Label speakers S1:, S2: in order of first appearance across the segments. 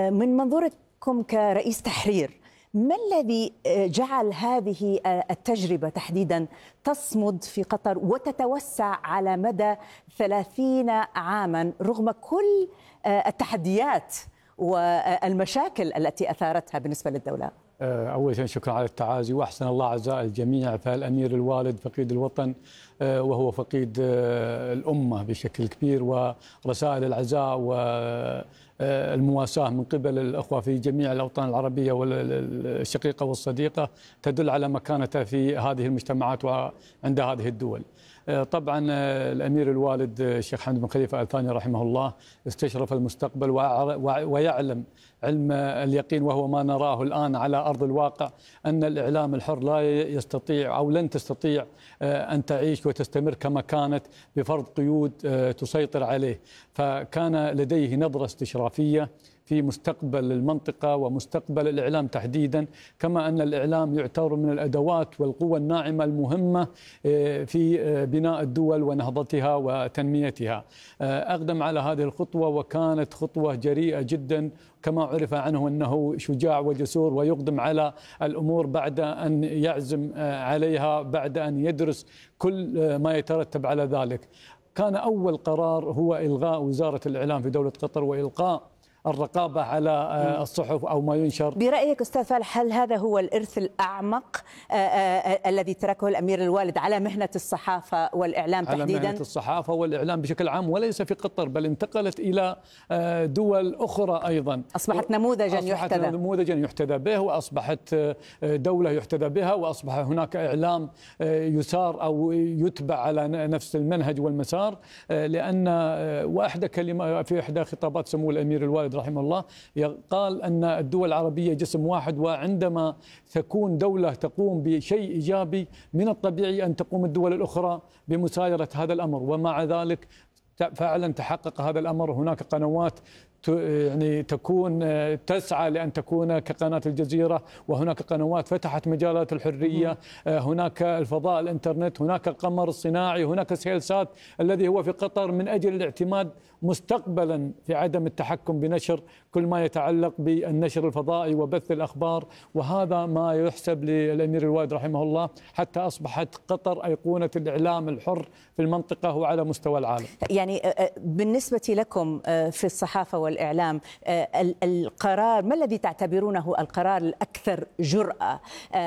S1: من منظوركم كرئيس تحرير، ما الذي جعل هذه التجربة تحديدا تصمد في قطر وتتوسع على مدى 30 عاما رغم كل التحديات والمشاكل التي أثارتها بالنسبة للدولة؟
S2: أول شيء شكرا على التعازي، وأحسن الله عزاء الجميع. فالأمير الوالد فقيد الوطن وهو فقيد الأمة بشكل كبير، ورسائل العزاء والمواساة من قبل الأخوة في جميع الأوطان العربية والشقيقة والصديقة تدل على مكانته في هذه المجتمعات وعند هذه الدول. طبعا الأمير الوالد الشيخ حمد بن خليفة آل ثاني رحمه الله استشرف المستقبل ويعلم علم اليقين، وهو ما نراه الآن على أرض الواقع، أن الإعلام الحر لا يستطيع أو لن تستطيع أن تعيش وتستمر كما كانت بفرض قيود تسيطر عليه. فكان لديه نظرة استشرافية في مستقبل المنطقة ومستقبل الإعلام تحديدا، كما أن الإعلام يعتبر من الأدوات والقوة الناعمة المهمة في بناء الدول ونهضتها وتنميتها. أقدم على هذه الخطوة وكانت خطوة جريئة جدا، كما عرف عنه أنه شجاع وجسور ويقدم على الأمور بعد أن يعزم عليها، بعد أن يدرس كل ما يترتب على ذلك. كان أول قرار هو إلغاء وزارة الإعلام في دولة قطر وإلقاء الرقابة على الصحف أو ما ينشر.
S1: برأيك أستاذ فالح، هل هذا هو الإرث الأعمق الذي تركه الأمير الوالد على مهنة الصحافة والإعلام تحديدا؟
S2: على مهنة الصحافة والإعلام بشكل عام، وليس في قطر بل انتقلت إلى دول أخرى أيضا.
S1: أصبحت نموذجا يحتذى.
S2: نموذجا يحتذى به، وأصبحت دولة يحتذى بها، وأصبح هناك إعلام يسار أو يتبع على نفس المنهج والمسار. لأن وأحدى كلمة في إحدى خطابات سمو الأمير الوالد رحمه الله قال أن الدول العربية جسم واحد، وعندما تكون دولة تقوم بشيء إيجابي من الطبيعي أن تقوم الدول الأخرى بمسايرة هذا الأمر، ومع ذلك فعلا تحقق هذا الأمر. هناك قنوات يعني تكون تسعى لأن تكون كقناة الجزيرة، وهناك قنوات فتحت مجالات الحرية، هناك الفضاء الإنترنت، هناك القمر الصناعي، هناك سيلسات الذي هو في قطر من أجل الاعتماد مستقبلا في عدم التحكم بنشر كل ما يتعلق بالنشر الفضائي وبث الأخبار. وهذا ما يحسب للأمير الوالد رحمه الله، حتى أصبحت قطر أيقونة الإعلام الحر في المنطقة وعلى مستوى العالم.
S1: يعني بالنسبة لكم في الصحافة والإعلام، القرار ما الذي تعتبرونه القرار الأكثر جرأة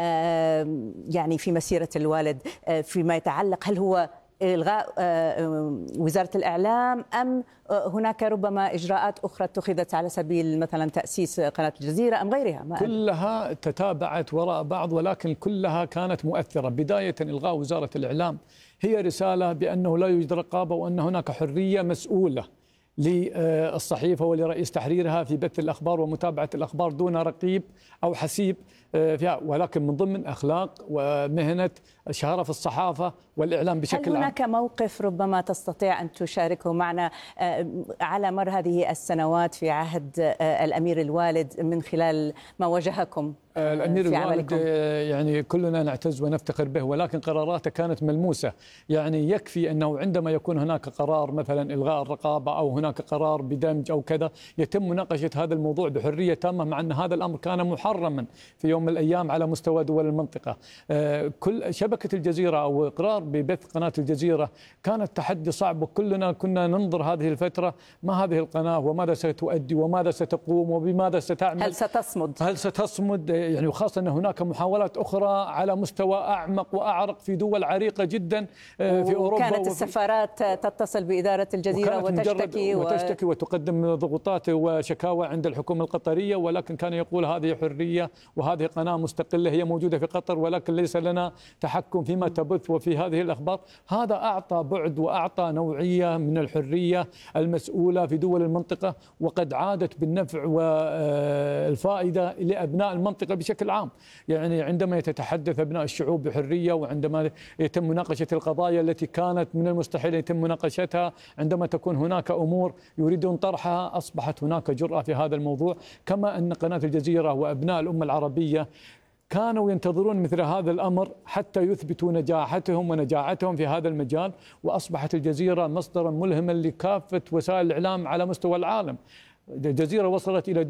S1: يعني في مسيرة الوالد فيما يتعلق، هل هو إلغاء وزارة الإعلام أم هناك ربما إجراءات أخرى اتخذت على سبيل مثلا تأسيس قناة الجزيرة أم غيرها؟
S2: كلها تتابعت وراء بعض، ولكن كلها كانت مؤثرة. بداية إلغاء وزارة الإعلام هي رسالة بأنه لا يوجد رقابة، وأن هناك حرية مسؤولة للصحيفة ولرئيس تحريرها في بث الأخبار ومتابعة الأخبار دون رقيب أو حسيب فيها، ولكن من ضمن أخلاق ومهنة شرف الصحافة والإعلام بشكل عام.
S1: هل هناك موقف ربما تستطيع أن تشاركه معنا على مر هذه السنوات في عهد الأمير الوالد من خلال ما واجهكم
S2: الأمير
S1: في
S2: الوالد؟ يعني كلنا نعتز ونفتخر به، ولكن قراراته كانت ملموسة. يعني يكفي أنه عندما يكون هناك قرار مثلا إلغاء الرقابة أو هناك قرار بدمج أو كذا، يتم مناقشة هذا الموضوع بحرية تامة، مع أن هذا الأمر كان محرما في يوم من الأيام على مستوى دول المنطقة. كل شبكة الجزيرة أو إقرار ببث قناة الجزيرة كانت تحدي صعب، وكلنا كنا ننظر هذه الفترة ما هذه القناة وماذا ستؤدي وماذا ستقوم وبماذا ستعمل،
S1: هل تصمد
S2: يعني، وخاصة أن هناك محاولات أخرى على مستوى أعمق وأعرق في دول عريقة جدا في أوروبا.
S1: كانت السفارات تتصل بإدارة الجزيرة وتشتكي
S2: وتقدم ضغوطات وشكاوى عند الحكومة القطرية، ولكن كان يقول هذه حرية وهذه قناة مستقلة هي موجودة في قطر، ولكن ليس لنا تحكم فيما تبث وفي هذه الأخبار. هذا أعطى بعد وأعطى نوعية من الحرية المسؤولة في دول المنطقة، وقد عادت بالنفع والفائدة لأبناء المنطقة بشكل عام. يعني عندما يتحدث أبناء الشعوب بحرية، وعندما يتم مناقشة القضايا التي كانت من المستحيل يتم مناقشتها، عندما تكون هناك أمور يريدون طرحها، أصبحت هناك جرأة في هذا الموضوع. كما أن قناة الجزيرة وأبناء الأمة العربية كانوا ينتظرون مثل هذا الأمر حتى يثبتوا نجاحتهم ونجاعتهم في هذا المجال، وأصبحت الجزيرة مصدرا ملهما لكافة وسائل الإعلام على مستوى العالم. الجزيرة وصلت إلى